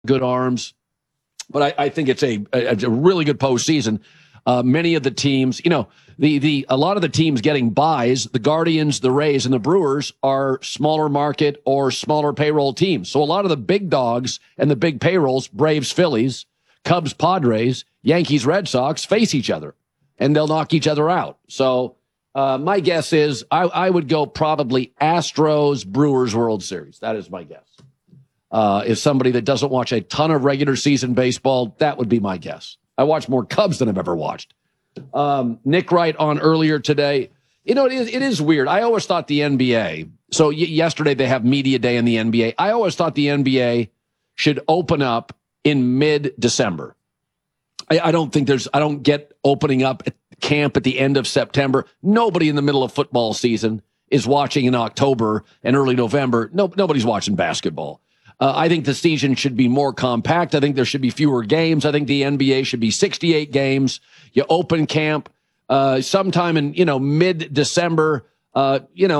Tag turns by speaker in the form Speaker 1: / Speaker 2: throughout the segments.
Speaker 1: good arms. But I think it's a really good postseason. Many of the teams, a lot of the teams getting buys, the Guardians, the Rays, and the Brewers are smaller market or smaller payroll teams. So a lot of the big dogs and the big payrolls, Braves, Phillies, Cubs, Padres, Yankees, Red Sox, face each other, and they'll knock each other out. So my guess is I would go probably Astros, Brewers, World Series. That is my guess. If somebody that doesn't watch a ton of regular season baseball, that would be my guess. I watch more Cubs than I've ever watched. Nick Wright on earlier today. It is weird. I always thought the NBA, so yesterday they have media day in the NBA. I always thought the NBA should open up in mid-December. I don't get opening up at camp at the end of September. Nobody in the middle of football season is watching in October and early November. Nobody's watching basketball. I think the season should be more compact. I think there should be fewer games. I think the NBA should be 68 games. You open camp sometime in, mid-December. Now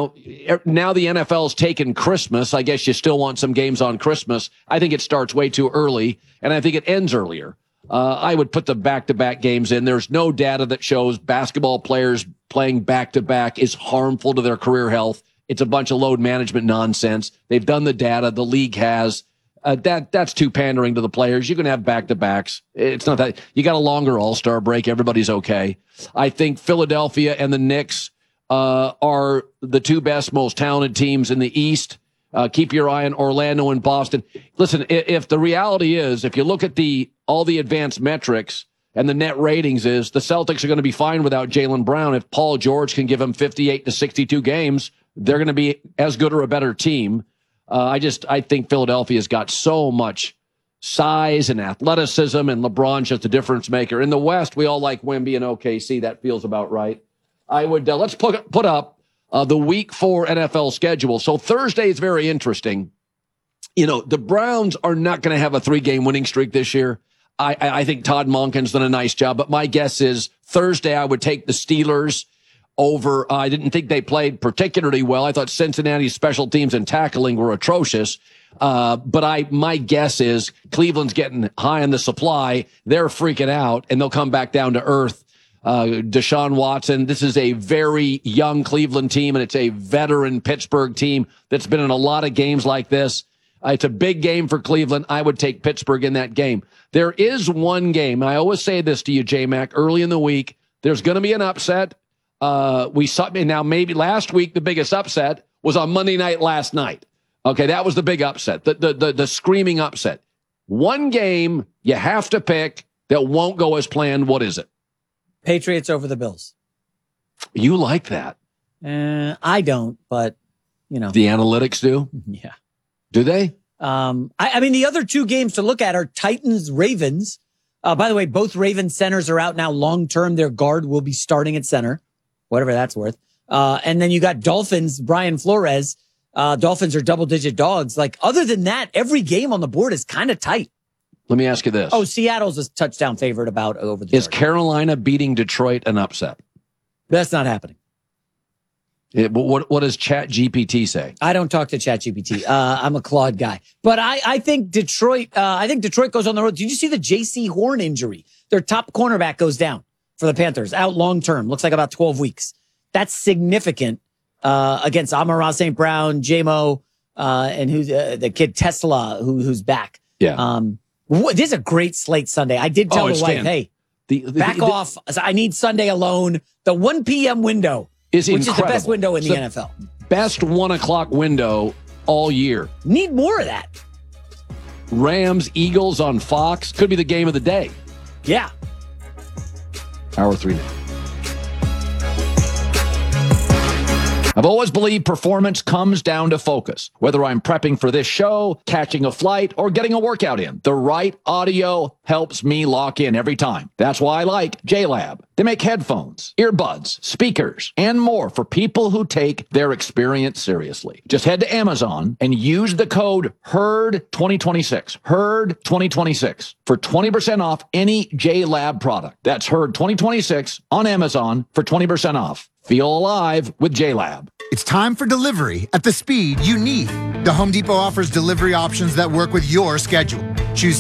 Speaker 1: the NFL's taken Christmas. I guess you still want some games on Christmas. I think it starts way too early, and I think it ends earlier. I would put the back-to-back games in. There's no data that shows basketball players playing back-to-back is harmful to their career health. It's a bunch of load management nonsense. They've done the data. The league has. That's too pandering to the players. You can have back-to-backs. It's not that. You got a longer all-star break. Everybody's okay. I think Philadelphia and the Knicks are the two best, most talented teams in the East. Keep your eye on Orlando and Boston. Listen, if the reality is, if you look at all the advanced metrics and the net ratings is, the Celtics are going to be fine without Jaylen Brown. If Paul George can give them 58 to 62 games, they're going to be as good or a better team. I think Philadelphia's got so much size and athleticism, and LeBron's just a difference maker. In the West, we all like Wemby and OKC. That feels about right. I would let's put up the Week 4 NFL schedule. So Thursday is very interesting. The Browns are not going to have a 3-game winning streak this year. I think Todd Monken's done a nice job, but my guess is Thursday I would take the Steelers over. I didn't think they played particularly well. I thought Cincinnati's special teams and tackling were atrocious. But my guess is Cleveland's getting high on the supply. They're freaking out, and they'll come back down to earth. Deshaun Watson, this is a very young Cleveland team, and it's a veteran Pittsburgh team that's been in a lot of games like this. It's a big game for Cleveland. I would take Pittsburgh in that game. There is one game, and I always say this to you, J-Mac, early in the week, there's going to be an upset. We saw now maybe last week the biggest upset was on Monday night last night. Okay, that was the big upset, the screaming upset. One game you have to pick that won't go as planned. What is it?
Speaker 2: Patriots over the Bills.
Speaker 1: You like that?
Speaker 2: I don't, but the
Speaker 1: analytics do.
Speaker 2: Yeah,
Speaker 1: do they?
Speaker 2: I mean, the other two games to look at are Titans Ravens. By the way, both Ravens centers are out now long term. Their guard will be starting at center, whatever that's worth. And then you got Dolphins, Brian Flores. Dolphins are double-digit dogs. Like, other than that, every game on the board is kind of tight. Let me ask you this. Oh, Seattle's a touchdown favorite about over the. Is Carolina beating Detroit an upset? That's not happening. What does ChatGPT say? I don't talk to ChatGPT. I'm a Claude guy. But I think Detroit goes on the road. Did you see the J.C. Horn injury? Their top cornerback goes down for the Panthers, out long term. Looks like about 12 weeks. That's significant against Amon-Ra St. Brown, J-Mo, and who's the kid Tesla, who's back. Yeah. This is a great slate Sunday. I did tell the wife, hey, back off. I need Sunday alone. The 1 p.m. window is incredible. Which is the best window in the NFL. Best 1 o'clock window all year. Need more of that. Rams, Eagles on Fox. Could be the game of the day. Yeah. Hour 3 now. I've always believed performance comes down to focus. Whether I'm prepping for this show, catching a flight, or getting a workout in, the right audio helps me lock in every time. That's why I like JLab. They make headphones, earbuds, speakers, and more for people who take their experience seriously. Just head to Amazon and use the code HERD2026, HERD2026, for 20% off any JLab product. That's HERD2026 on Amazon for 20% off. Feel alive with JLab.
Speaker 3: It's time for delivery at the speed you need. The Home Depot offers delivery options that work with your schedule. Choose